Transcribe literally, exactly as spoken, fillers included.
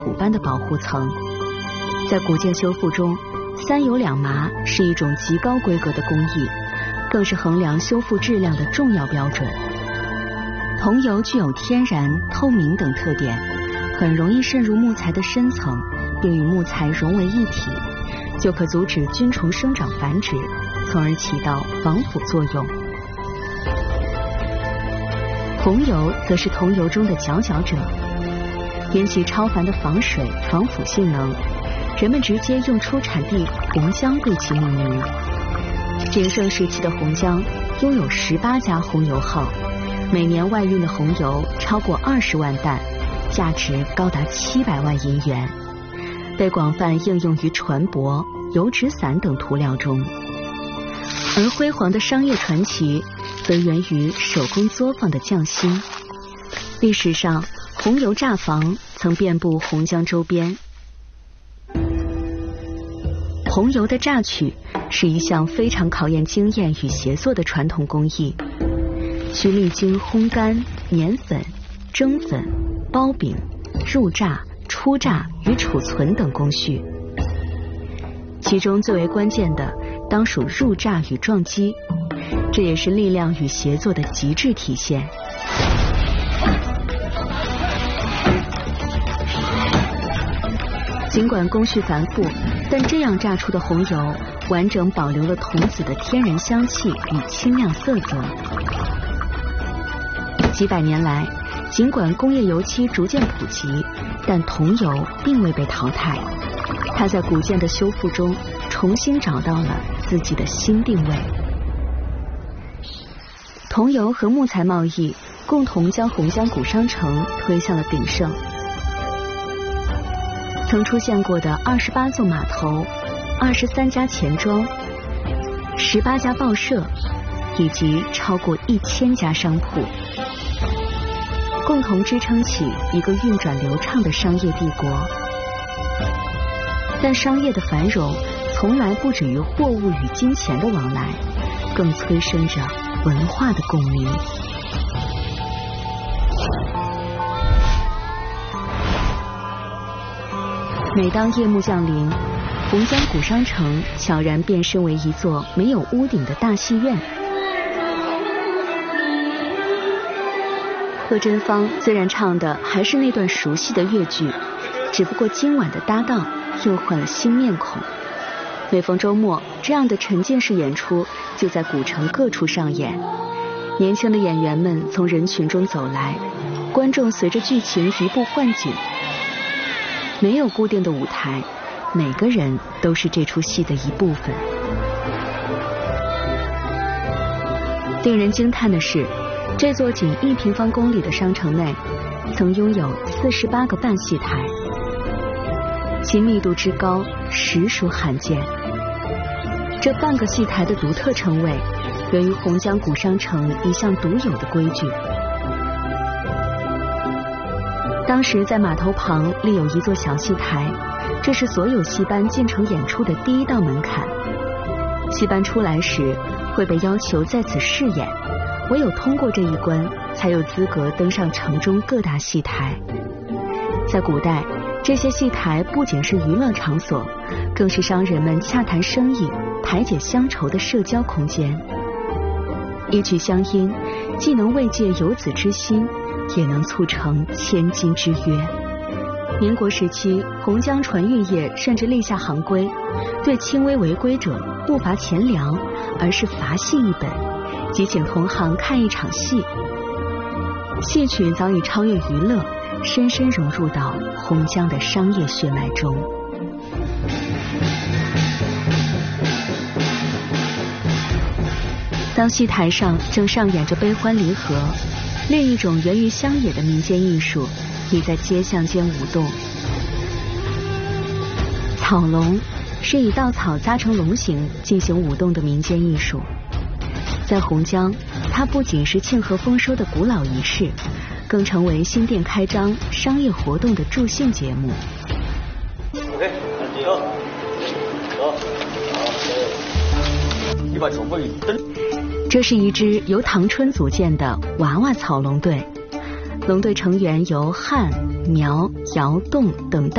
骨般的保护层。在古建修复中，三油两麻是一种极高规格的工艺，更是衡量修复质量的重要标准。桐油具有天然、透明等特点，很容易渗入木材的深层，并与木材融为一体，就可阻止菌虫生长繁殖，从而起到防腐作用。红油则是桐油中的佼佼者，因其超凡的防水、防腐性能，人们直接用出产地红江对其命名。鼎盛时期的红江拥有十八家红油号，每年外运的红油超过二十万担，价值高达七百万银元，被广泛应用于船舶、油纸伞等涂料中。而辉煌的商业传奇则源于手工作坊的匠心。历史上，红油榨坊曾遍布红江周边。红油的榨取是一项非常考验经验与协作的传统工艺，需历经烘干、碾粉、蒸粉、包饼、入榨、出榨与储存等工序。其中最为关键的当属入榨与撞击，这也是力量与协作的极致体现。尽管工序繁复，但这样榨出的红油完整保留了桐子的天然香气与清亮色泽。几百年来，尽管工业油漆逐渐普及，但桐油并未被淘汰，它在古建的修复中重新找到了自己的新定位。桐油和木材贸易共同将红江古商城推向了鼎盛。曾出现过的二十八座码头、二十三家钱庄、十八家报社，以及超过一千家商铺，共同支撑起一个运转流畅的商业帝国。但商业的繁荣从来不止于货物与金钱的往来，更催生着文化的共鸣。每当夜幕降临，红江古商城悄然变身为一座没有屋顶的大戏院。贺真芳虽然唱的还是那段熟悉的粤剧，只不过今晚的搭档又换了新面孔。每逢周末，这样的沉浸式演出就在古城各处上演。年轻的演员们从人群中走来，观众随着剧情移步换景。没有固定的舞台，每个人都是这出戏的一部分。令人惊叹的是，这座仅一平方公里的商城内，曾拥有四十八个半戏台，其密度之高，实属罕见。这半个戏台的独特称谓，源于红江古商城一项独有的规矩。当时在码头旁立有一座小戏台，这是所有戏班进城演出的第一道门槛。戏班出来时会被要求在此试演，唯有通过这一关，才有资格登上城中各大戏台。在古代，这些戏台不仅是娱乐场所，更是商人们洽谈生意、排解乡愁的社交空间。一曲乡音，既能慰藉游子之心，也能促成千金之约。民国时期，红江船运业甚至立下行规，对轻微违规者不罚钱粮，而是罚戏一本，即请同行看一场戏。戏曲早已超越娱乐，深深融入到红江的商业血脉中。当戏台上正上演着悲欢离合，另一种源于乡野的民间艺术已在街巷间舞动。草龙是以稻草扎成龙形进行舞动的民间艺术。在红江，它不仅是庆贺丰收的古老仪式，更成为新店开张、商业活动的助兴节目。 OK， 走，走，好，一把手背蹬。 这是一支由唐春组建的娃娃草龙队，龙队成员由汉、苗、瑶、侗等